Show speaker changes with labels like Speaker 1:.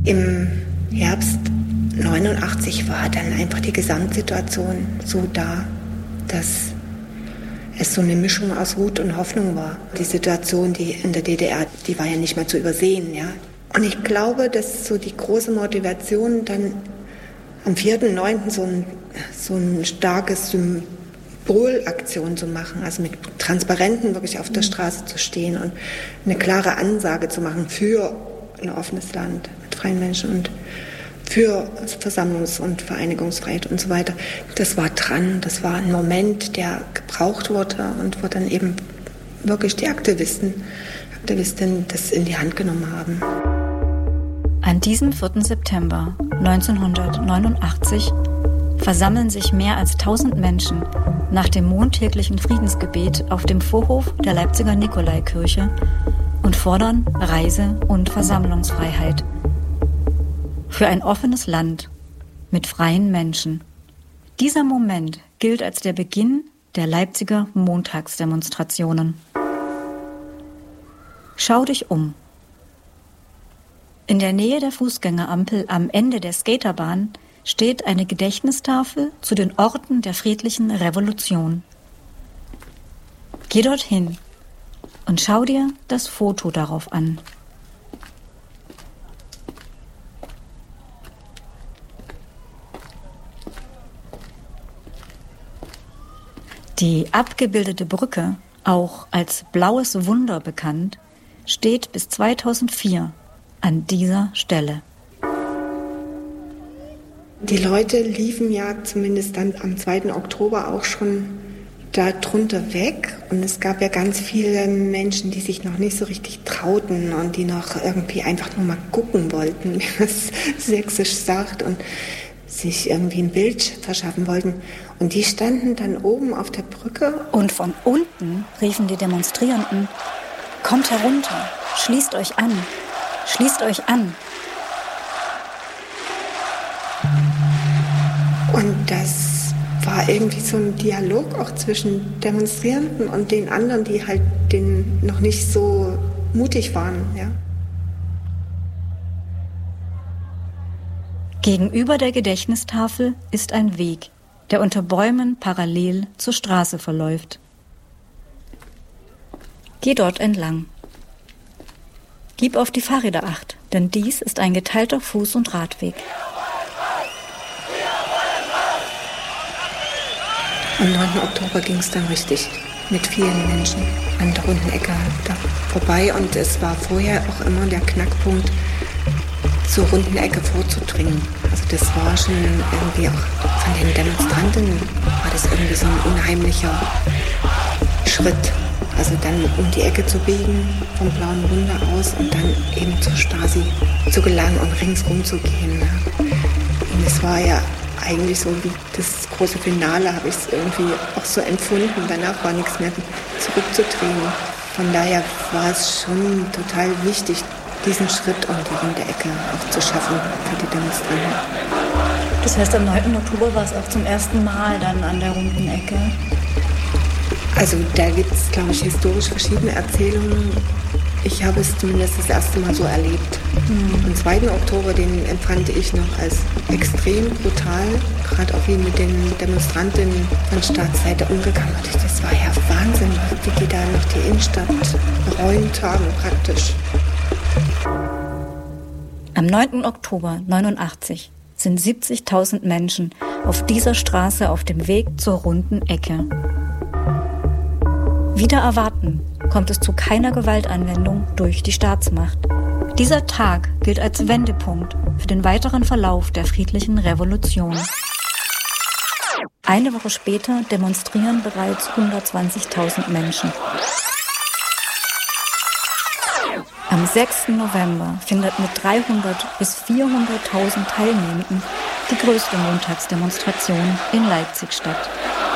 Speaker 1: Im Herbst 89 war dann einfach die Gesamtsituation so da, dass es so eine Mischung aus Wut und Hoffnung war. Die Situation, die in der DDR, die war ja nicht mehr zu übersehen, ja. Und ich glaube, dass so die große Motivation dann am 4.9. so ein starkes Symbolaktion zu machen, also mit Transparenten wirklich auf der Straße zu stehen und eine klare Ansage zu machen für ein offenes Land mit freien Menschen und für Versammlungs- und Vereinigungsfreiheit und so weiter. Das war dran, das war ein Moment, der gebraucht wurde und wo dann eben wirklich die Aktivistinnen das in die Hand genommen haben.
Speaker 2: An diesem 4. September 1989 versammeln sich mehr als 1000 Menschen nach dem montäglichen Friedensgebet auf dem Vorhof der Leipziger Nikolaikirche und fordern Reise- und Versammlungsfreiheit. Für ein offenes Land mit freien Menschen. Dieser Moment gilt als der Beginn der Leipziger Montagsdemonstrationen. Schau dich um. In der Nähe der Fußgängerampel am Ende der Skaterbahn steht eine Gedächtnistafel zu den Orten der friedlichen Revolution. Geh dorthin und schau dir das Foto darauf an. Die abgebildete Brücke, auch als Blaues Wunder bekannt, steht bis 2004 an dieser Stelle.
Speaker 1: Die Leute liefen ja zumindest dann am 2. Oktober auch schon da drunter weg. Und es gab ja ganz viele Menschen, die sich noch nicht so richtig trauten und die noch irgendwie einfach nur mal gucken wollten, wie man es sächsisch sagt, und sich irgendwie ein Bild verschaffen wollten. Und die standen dann oben auf der Brücke.
Speaker 2: Und von unten riefen die Demonstrierenden: Kommt herunter, schließt euch an, schließt euch an.
Speaker 1: Und das war irgendwie so ein Dialog auch zwischen Demonstrierenden und den anderen, die halt noch nicht so mutig waren, ja.
Speaker 2: Gegenüber der Gedächtnistafel ist ein Weg, der unter Bäumen parallel zur Straße verläuft. Geh dort entlang. Gib auf die Fahrräder Acht, denn dies ist ein geteilter Fuß- und Radweg.
Speaker 1: Am 9. Oktober ging es dann richtig mit vielen Menschen an der runden Ecke da vorbei. Und es war vorher auch immer der Knackpunkt, zur runden Ecke vorzudringen. Also das war schon irgendwie auch von den Demonstranten, war das irgendwie so ein unheimlicher Schritt. Also dann um die Ecke zu biegen, vom Blauen Wunder aus und dann eben zur Stasi zu gelangen und ringsrum zu gehen. Und es war ja eigentlich so wie das große Finale, habe ich es irgendwie auch so empfunden. Danach war nichts mehr zurückzudrehen. Von daher war es schon total wichtig, diesen Schritt um die runde Ecke auch zu schaffen für die Demonstranten.
Speaker 2: Das heißt, am 9. Oktober war es auch zum ersten Mal dann an der runden Ecke?
Speaker 1: Also da gibt es, glaube ich, historisch verschiedene Erzählungen. Ich habe es zumindest das erste Mal so erlebt. Am 2. Oktober, den empfand ich noch als extrem brutal, gerade auch wie mit den Demonstrantinnen von Staatsseite umgegangen wurde. Das war ja Wahnsinn, wie die da noch die Innenstadt geräumt haben praktisch.
Speaker 2: Am 9. Oktober 89 sind 70.000 Menschen auf dieser Straße auf dem Weg zur runden Ecke. Wider Erwarten kommt es zu keiner Gewaltanwendung durch die Staatsmacht. Dieser Tag gilt als Wendepunkt für den weiteren Verlauf der friedlichen Revolution. Eine Woche später demonstrieren bereits 120.000 Menschen. Am 6. November findet mit 300.000 bis 400.000 Teilnehmenden die größte Montagsdemonstration in Leipzig statt.